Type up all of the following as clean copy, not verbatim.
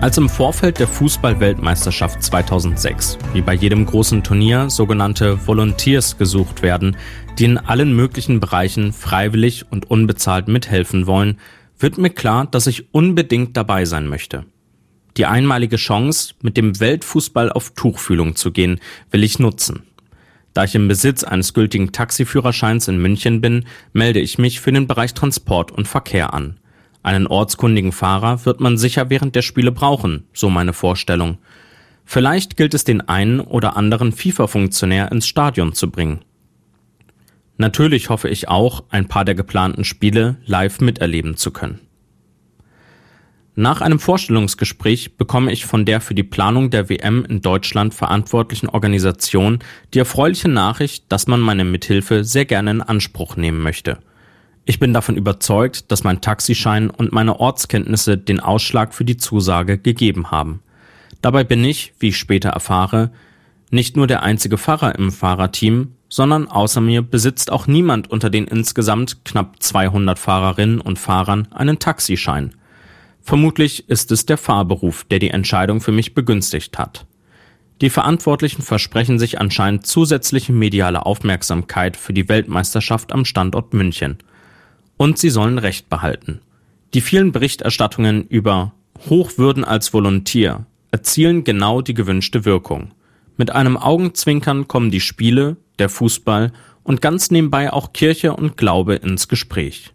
Als im Vorfeld der Fußball-Weltmeisterschaft 2006, wie bei jedem großen Turnier, sogenannte Volunteers gesucht werden, die in allen möglichen Bereichen freiwillig und unbezahlt mithelfen wollen, wird mir klar, dass ich unbedingt dabei sein möchte. Die einmalige Chance, mit dem Weltfußball auf Tuchfühlung zu gehen, will ich nutzen. Da ich im Besitz eines gültigen Taxiführerscheins in München bin, melde ich mich für den Bereich Transport und Verkehr an. Einen ortskundigen Fahrer wird man sicher während der Spiele brauchen, so meine Vorstellung. Vielleicht gilt es, den einen oder anderen FIFA-Funktionär ins Stadion zu bringen. Natürlich hoffe ich auch, ein paar der geplanten Spiele live miterleben zu können. Nach einem Vorstellungsgespräch bekomme ich von der für die Planung der WM in Deutschland verantwortlichen Organisation die erfreuliche Nachricht, dass man meine Mithilfe sehr gerne in Anspruch nehmen möchte. Ich bin davon überzeugt, dass mein Taxischein und meine Ortskenntnisse den Ausschlag für die Zusage gegeben haben. Dabei bin ich, wie ich später erfahre, nicht nur der einzige Fahrer im Fahrerteam, sondern außer mir besitzt auch niemand unter den insgesamt knapp 200 Fahrerinnen und Fahrern einen Taxischein. Vermutlich ist es der Fahrberuf, der die Entscheidung für mich begünstigt hat. Die Verantwortlichen versprechen sich anscheinend zusätzliche mediale Aufmerksamkeit für die Weltmeisterschaft am Standort München. Und sie sollen Recht behalten. Die vielen Berichterstattungen über Hochwürden als Volontier erzielen genau die gewünschte Wirkung. Mit einem Augenzwinkern kommen die Spiele, der Fußball und ganz nebenbei auch Kirche und Glaube ins Gespräch.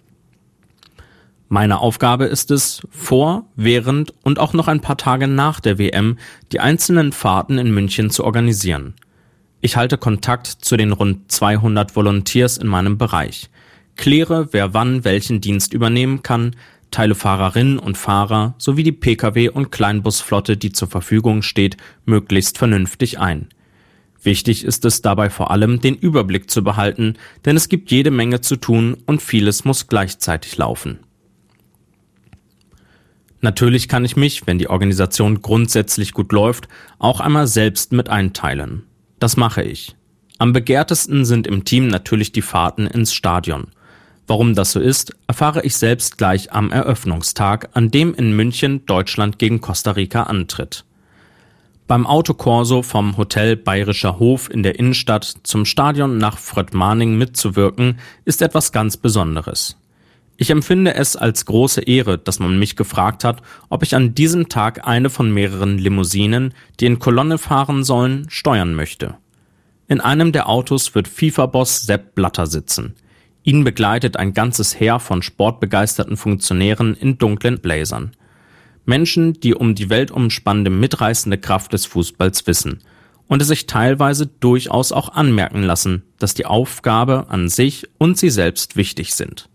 Meine Aufgabe ist es, vor, während und auch noch ein paar Tage nach der WM die einzelnen Fahrten in München zu organisieren. Ich halte Kontakt zu den rund 200 Volunteers in meinem Bereich. Kläre, wer wann welchen Dienst übernehmen kann, teile Fahrerinnen und Fahrer sowie die Pkw- und Kleinbusflotte, die zur Verfügung steht, möglichst vernünftig ein. Wichtig ist es dabei vor allem, den Überblick zu behalten, denn es gibt jede Menge zu tun und vieles muss gleichzeitig laufen. Natürlich kann ich mich, wenn die Organisation grundsätzlich gut läuft, auch einmal selbst mit einteilen. Das mache ich. Am begehrtesten sind im Team natürlich die Fahrten ins Stadion. Warum das so ist, erfahre ich selbst gleich am Eröffnungstag, an dem in München Deutschland gegen Costa Rica antritt. Beim Autokorso vom Hotel Bayerischer Hof in der Innenstadt zum Stadion nach Fröttmaning mitzuwirken, ist etwas ganz Besonderes. Ich empfinde es als große Ehre, dass man mich gefragt hat, ob ich an diesem Tag eine von mehreren Limousinen, die in Kolonne fahren sollen, steuern möchte. In einem der Autos wird FIFA-Boss Sepp Blatter sitzen. Ihn begleitet ein ganzes Heer von sportbegeisterten Funktionären in dunklen Blazern. Menschen, die um die weltumspannende mitreißende Kraft des Fußballs wissen und es sich teilweise durchaus auch anmerken lassen, dass die Aufgabe an sich und sie selbst wichtig sind.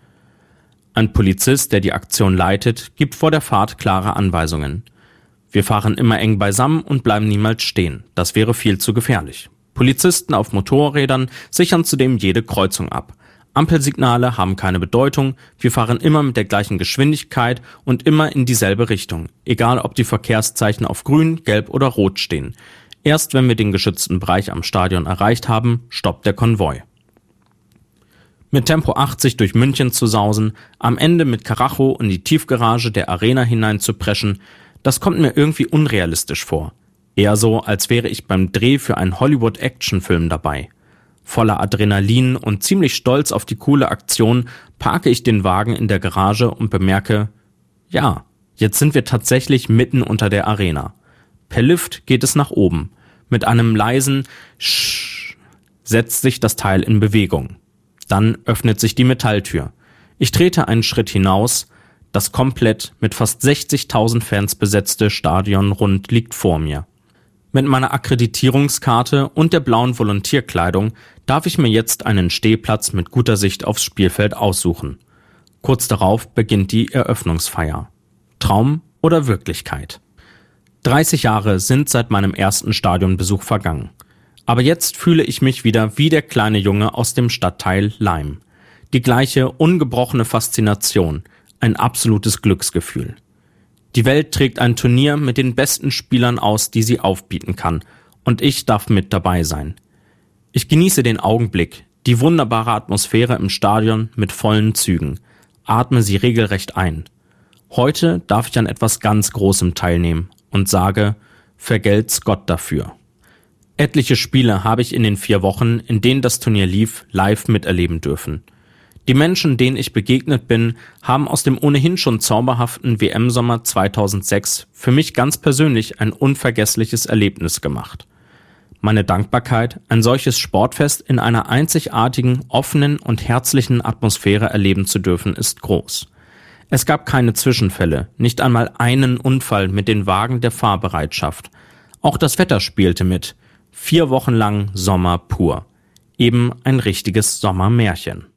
Ein Polizist, der die Aktion leitet, gibt vor der Fahrt klare Anweisungen. Wir fahren immer eng beisammen und bleiben niemals stehen. Das wäre viel zu gefährlich. Polizisten auf Motorrädern sichern zudem jede Kreuzung ab. Ampelsignale haben keine Bedeutung, wir fahren immer mit der gleichen Geschwindigkeit und immer in dieselbe Richtung, egal ob die Verkehrszeichen auf grün, gelb oder rot stehen. Erst wenn wir den geschützten Bereich am Stadion erreicht haben, stoppt der Konvoi. Mit Tempo 80 durch München zu sausen, am Ende mit Karacho in die Tiefgarage der Arena hinein zu preschen, das kommt mir irgendwie unrealistisch vor. Eher so, als wäre ich beim Dreh für einen Hollywood-Action-Film dabei. Voller Adrenalin und ziemlich stolz auf die coole Aktion parke ich den Wagen in der Garage und bemerke, ja, jetzt sind wir tatsächlich mitten unter der Arena. Per Lift geht es nach oben. Mit einem leisen Sch setzt sich das Teil in Bewegung. Dann öffnet sich die Metalltür. Ich trete einen Schritt hinaus. Das komplett mit fast 60.000 Fans besetzte Stadionrund liegt vor mir. Mit meiner Akkreditierungskarte und der blauen Volontierkleidung darf ich mir jetzt einen Stehplatz mit guter Sicht aufs Spielfeld aussuchen. Kurz darauf beginnt die Eröffnungsfeier. Traum oder Wirklichkeit? 30 Jahre sind seit meinem ersten Stadionbesuch vergangen. Aber jetzt fühle ich mich wieder wie der kleine Junge aus dem Stadtteil Laim. Die gleiche ungebrochene Faszination, ein absolutes Glücksgefühl. Die Welt trägt ein Turnier mit den besten Spielern aus, die sie aufbieten kann, und ich darf mit dabei sein. Ich genieße den Augenblick, die wunderbare Atmosphäre im Stadion mit vollen Zügen, atme sie regelrecht ein. Heute darf ich an etwas ganz Großem teilnehmen und sage, vergelt's Gott dafür. Etliche Spiele habe ich in den 4 Wochen, in denen das Turnier lief, live miterleben dürfen. Die Menschen, denen ich begegnet bin, haben aus dem ohnehin schon zauberhaften WM-Sommer 2006 für mich ganz persönlich ein unvergessliches Erlebnis gemacht. Meine Dankbarkeit, ein solches Sportfest in einer einzigartigen, offenen und herzlichen Atmosphäre erleben zu dürfen, ist groß. Es gab keine Zwischenfälle, nicht einmal einen Unfall mit den Wagen der Fahrbereitschaft. Auch das Wetter spielte mit. 4 Wochen lang Sommer pur. Eben ein richtiges Sommermärchen.